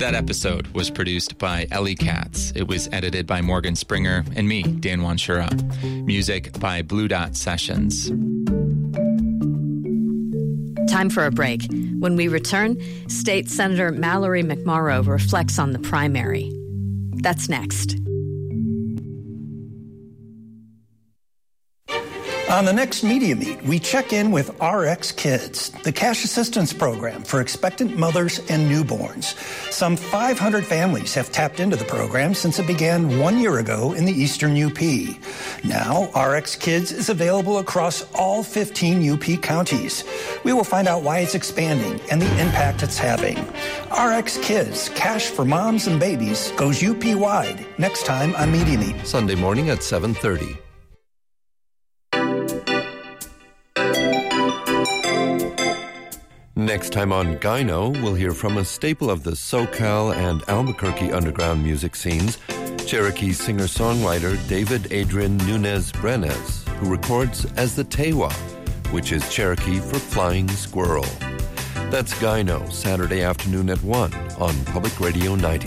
That episode was produced by Ellie Katz. It was edited by Morgan Springer and me, Dan Wanshura. Music by Blue Dot Sessions. Time for a break. When we return, State Senator Mallory McMorrow reflects on the primary. That's next. On the next Media Meet, we check in with RX Kids, the cash assistance program for expectant mothers and newborns. Some 500 families have tapped into the program since it began 1 year ago in the Eastern UP. Now, RX Kids is available across all 15 UP counties. We will find out why it's expanding and the impact it's having. RX Kids, cash for moms and babies, goes UP-wide next time on Media Meet. Sunday morning at 7:30. Next time on Gyno, we'll hear from a staple of the SoCal and Albuquerque underground music scenes, Cherokee singer-songwriter David Adrian Nunez Brenes, who records as the Tewa, which is Cherokee for flying squirrel. That's Gyno, Saturday afternoon at 1 on Public Radio 90.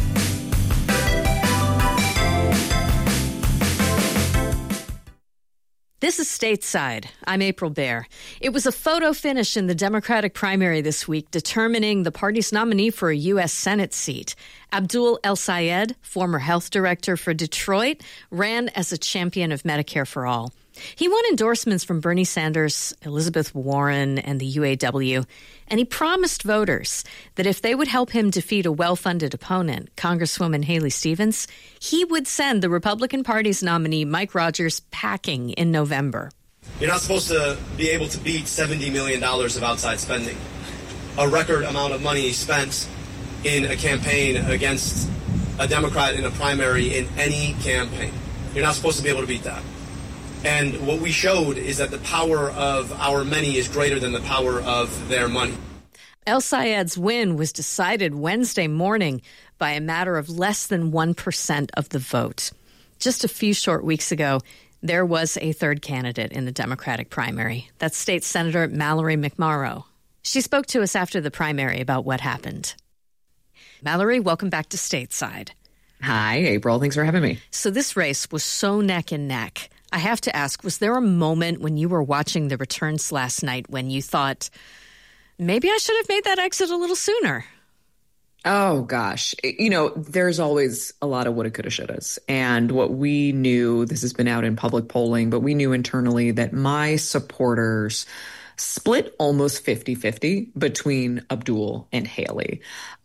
This is Stateside. I'm April Baer. It was a photo finish in the Democratic primary this week, determining the party's nominee for a U.S. Senate seat. Abdul El-Sayed, former health director for Detroit, ran as a champion of Medicare for All. He won endorsements from Bernie Sanders, Elizabeth Warren, and the UAW, and he promised voters that if they would help him defeat a well-funded opponent, Congresswoman Haley Stevens, he would send the Republican Party's nominee, Mike Rogers, packing in November. You're not supposed to be able to beat $70 million of outside spending, a record amount of money spent in a campaign against a Democrat in a primary in any campaign. You're not supposed to be able to beat that. And what we showed is that the power of our many is greater than the power of their money. El-Sayed's win was decided Wednesday morning by a matter of less than 1% of the vote. Just a few short weeks ago, there was a third candidate in the Democratic primary. That's State Senator Mallory McMorrow. She spoke to us after the primary about what happened. Mallory, welcome back to Stateside. Hi, April. Thanks for having me. So this race was so neck and neck. I have to ask, was there a moment when you were watching the returns last night when you thought, maybe I should have made that exit a little sooner? Oh, gosh. You know, there's always a lot of woulda, coulda, shouldas. And what we knew, this has been out in public polling, but we knew internally that my supporters split almost 50-50 between Abdul and Haley.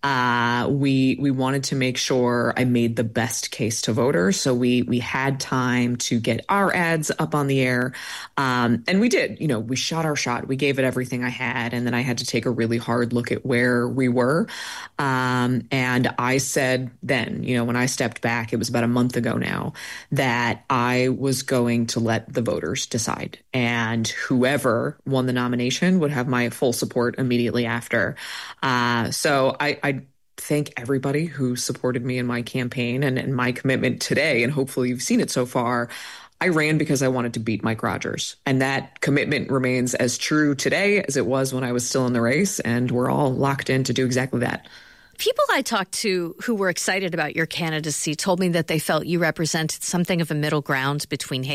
We wanted to make sure I made the best case to voters. So we had time to get our ads up on the air. And we did, you know, we shot our shot. We gave it everything I had. And then I had to take a really hard look at where we were. And I said then, you know, when I stepped back, it was about a month ago now, that I was going to let the voters decide. And whoever won the nomination would have my full support immediately after. So I thank everybody who supported me in my campaign and my commitment today. And hopefully you've seen it so far. I ran because I wanted to beat Mike Rogers. And that commitment remains as true today as it was when I was still in the race. And we're all locked in to do exactly that. People I talked to who were excited about your candidacy told me that they felt you represented something of a middle ground between